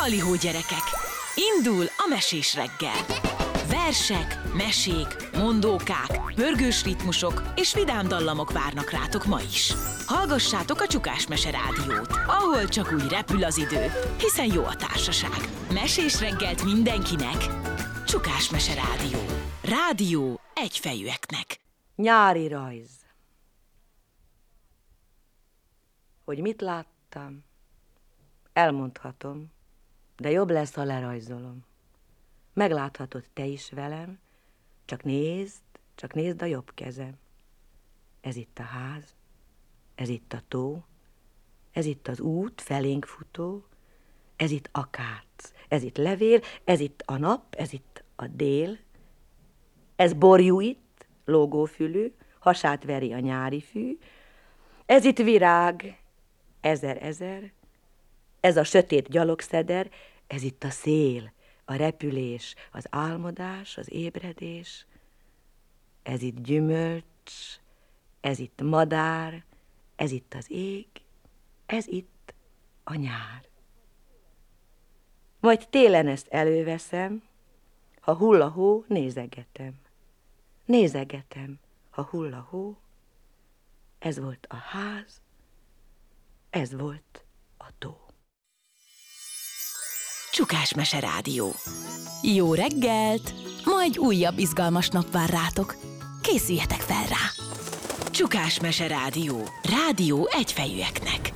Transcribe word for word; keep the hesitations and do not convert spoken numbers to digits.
Balihó gyerekek! Indul a mesés reggel! Versek, mesék, mondókák, pörgős ritmusok és vidám dallamok várnak rátok ma is. Hallgassátok a Csukás Mese Rádiót, ahol csak úgy repül az idő, hiszen jó a társaság. Mesés reggelt mindenkinek! Csukás Mese Rádió. Rádió egyfejűeknek. Nyári rajz. Hogy mit láttam, elmondhatom, de jobb lesz, ha lerajzolom. Megláthatod te is velem, csak nézd, csak nézd a jobb kezem. Ez itt a ház, ez itt a tó, ez itt az út felénk futó, ez itt akác, ez itt levél, ez itt a nap, ez itt a dél, ez borjú itt, lógófülű, hasát veri a nyári fű, ez itt virág, ezer-ezer, ez a sötét gyalogszeder, ez itt a szél, a repülés, az álmodás, az ébredés, ez itt gyümölcs, ez itt madár, ez itt az ég, ez itt a nyár. Majd télen ezt előveszem, ha hull a hó, nézegetem. Nézegetem, ha hull a hó, ez volt a ház, ez volt a tó. Csukás Mese Rádió. Jó reggelt! Ma egy újabb izgalmas nap vár rátok. Készüljetek fel rá! Csukás Mese Rádió. Rádió egyfejűeknek.